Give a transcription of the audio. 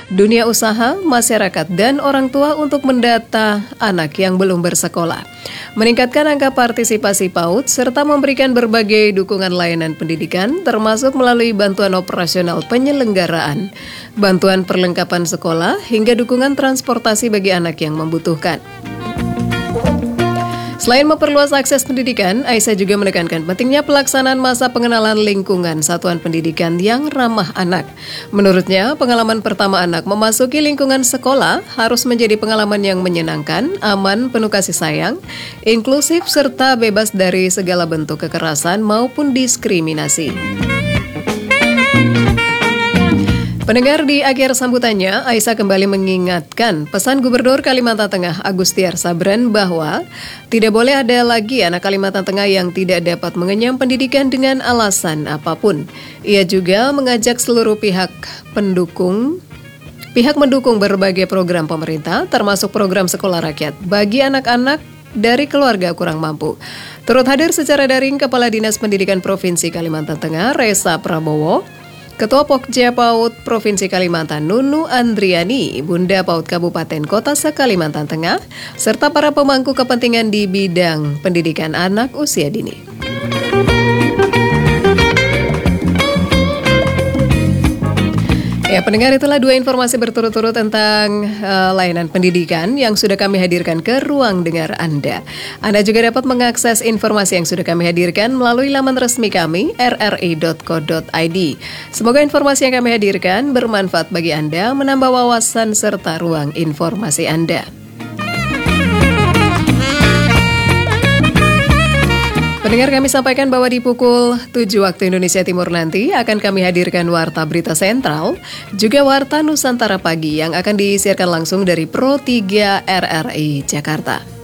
dunia usaha, masyarakat, dan orang tua untuk mendata anak yang belum bersekolah, meningkatkan angka partisipasi PAUD, serta memberikan berbagai dukungan layanan pendidikan, termasuk melalui bantuan operasional penyelenggaraan, bantuan perlengkapan sekolah, hingga dukungan transportasi bagi anak yang membutuhkan. Selain memperluas akses pendidikan, Aisyah juga menekankan pentingnya pelaksanaan masa pengenalan lingkungan satuan pendidikan yang ramah anak. Menurutnya, pengalaman pertama anak memasuki lingkungan sekolah harus menjadi pengalaman yang menyenangkan, aman, penuh kasih sayang, inklusif, serta bebas dari segala bentuk kekerasan maupun diskriminasi. Pendengar, di akhir sambutannya, Aisyah kembali mengingatkan pesan Gubernur Kalimantan Tengah Agustiar Sabran bahwa tidak boleh ada lagi anak Kalimantan Tengah yang tidak dapat mengenyam pendidikan dengan alasan apapun. Ia juga mengajak seluruh pihak mendukung berbagai program pemerintah, termasuk program sekolah rakyat bagi anak-anak dari keluarga kurang mampu. Turut hadir secara daring Kepala Dinas Pendidikan Provinsi Kalimantan Tengah, Resa Prabowo, Ketua Pokja PAUD Provinsi Kalimantan Nunu Andriani, Bunda PAUD Kabupaten Kota se-Kalimantan Tengah, serta para pemangku kepentingan di bidang pendidikan anak usia dini. Ya, pendengar, itulah dua informasi berturut-turut tentang layanan pendidikan yang sudah kami hadirkan ke ruang dengar Anda. Anda juga dapat mengakses informasi yang sudah kami hadirkan melalui laman resmi kami, rri.co.id. Semoga informasi yang kami hadirkan bermanfaat bagi Anda, menambah wawasan serta ruang informasi Anda. Pendengar, kami sampaikan bahwa di pukul 7 waktu Indonesia Timur nanti akan kami hadirkan Warta Berita Sentral, juga Warta Nusantara Pagi yang akan disiarkan langsung dari Pro 3 RRI Jakarta.